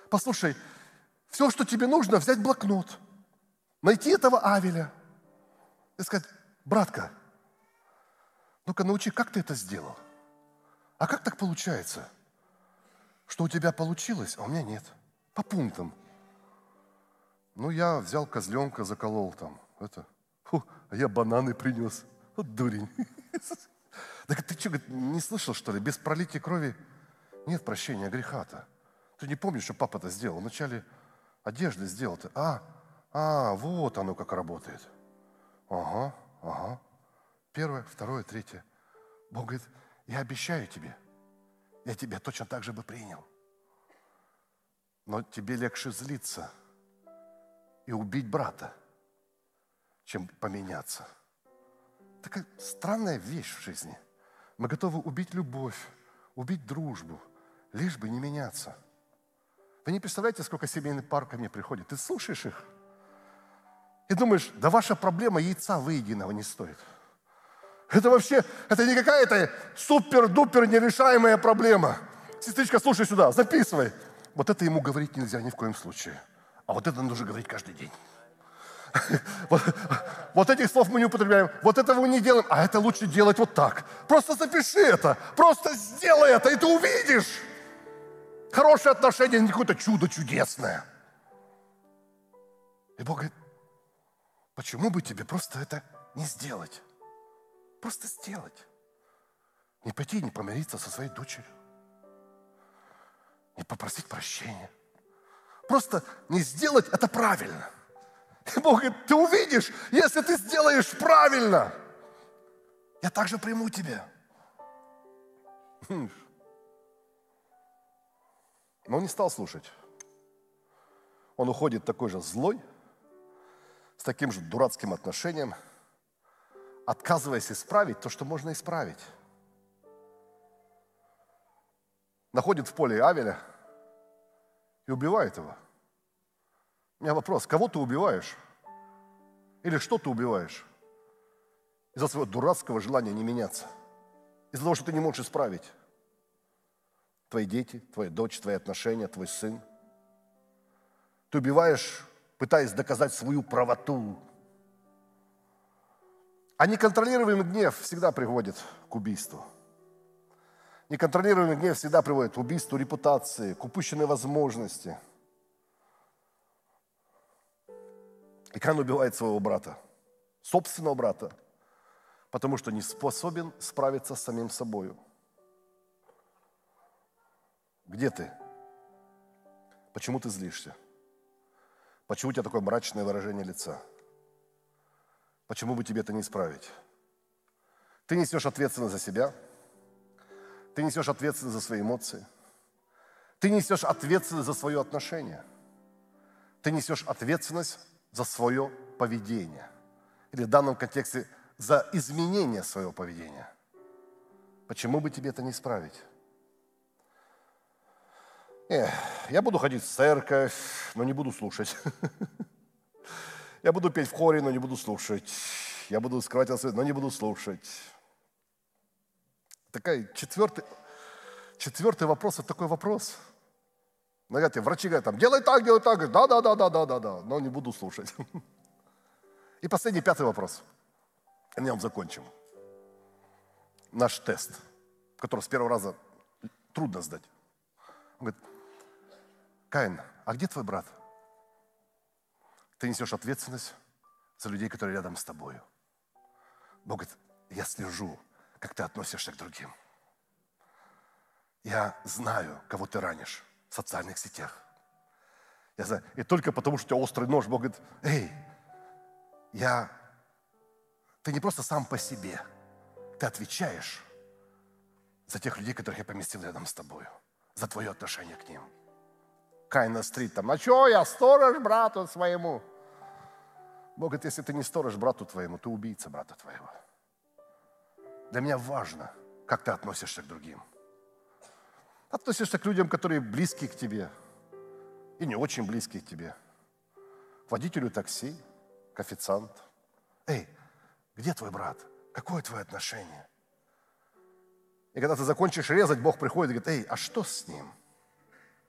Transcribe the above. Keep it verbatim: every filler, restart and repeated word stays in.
Послушай, все, что тебе нужно, взять блокнот, найти этого Авеля и сказать: братка, ну-ка научи, как ты это сделал? А как так получается, что у тебя получилось, а у меня нет? По пунктам. Ну, я взял козленка, заколол там. Это, фу, а я бананы принес. Вот дурень. Так ты что, не слышал, что ли? Без пролития крови нет прощения греха-то. Ты не помнишь, что папа-то сделал? Вначале одежды сделал-то. А, а, вот оно как работает. Ага, ага. Первое, второе, третье. Бог говорит: я обещаю тебе, я тебя точно так же бы принял. Но тебе легче злиться и убить брата, чем поменяться. Такая странная вещь в жизни. Мы готовы убить любовь, убить дружбу, лишь бы не меняться. Вы не представляете, сколько семейных пар ко мне приходит. Ты слушаешь их и думаешь: да ваша проблема яйца выеденного не стоит. Это вообще, это не какая-то супер-дупер нерешаемая проблема. Сестричка, слушай сюда, записывай. Вот это ему говорить нельзя ни в коем случае. А вот это нужно говорить каждый день. Вот, вот этих слов мы не употребляем, вот этого мы не делаем, а это лучше делать вот так. Просто запиши это, просто сделай это, и ты увидишь. Хорошие отношения, не какое-то чудо чудесное. И Бог говорит: почему бы тебе просто это не сделать? Просто сделать. Не пойти и не помириться со своей дочерью. Не попросить прощения. Просто не сделать это правильно. И Бог говорит: ты увидишь, если ты сделаешь правильно, я также приму тебя. Но он не стал слушать. Он уходит такой же злой, с таким же дурацким отношением, отказываясь исправить то, что можно исправить. Находит в поле Авеля и убивает его. У меня вопрос: кого ты убиваешь? Или что ты убиваешь? Из-за своего дурацкого желания не меняться. Из-за того, что ты не можешь исправить. Твои дети, твоя дочь, твои отношения, твой сын. Ты убиваешь, пытаясь доказать свою правоту. А неконтролируемый гнев всегда приводит к убийству. Неконтролируемый гнев всегда приводит к убийству репутации, к упущенной возможности. И Каин убивает своего брата, собственного брата, потому что не способен справиться с самим собою. Где ты? Почему ты злишься? Почему у тебя такое мрачное выражение лица? Почему бы тебе это не исправить? Ты несешь ответственность за себя, ты несешь ответственность за свои эмоции, ты несешь ответственность за свое отношение, ты несешь ответственность за свое поведение. Или в данном контексте за изменение своего поведения. Почему бы тебе это не исправить? Эх, я буду ходить в церковь, но не буду слушать. Я буду петь в хоре, но не буду слушать. Я буду скрывать от света, но не буду слушать. Такой четвертый, четвертый вопрос, это такой вопрос. Знаете, врачи говорят, там, делай так, делай так. Да, да, да, да, да, да, да, но не буду слушать. И последний, пятый вопрос. И на нем закончим. Наш тест, который с первого раза трудно сдать. Он говорит: Каин, а где твой брат? Ты несешь ответственность за людей, которые рядом с тобою. Бог говорит: я слежу, как ты относишься к другим. Я знаю, кого ты ранишь в социальных сетях. Я знаю. И только потому, что у тебя острый нож, Бог говорит: эй, я... ты не просто сам по себе, ты отвечаешь за тех людей, которых я поместил рядом с тобою, за твое отношение к ним. Каин настрит там: а что, я сторож брату своему? Бог говорит: если ты не сторож брату твоему, ты убийца брата твоего. Для меня важно, как ты относишься к другим. Относишься к людям, которые близки к тебе и не очень близкие к тебе. К водителю такси, к официанту. Эй, где твой брат? Какое твое отношение? И когда ты закончишь резать, Бог приходит и говорит: эй, а что с ним?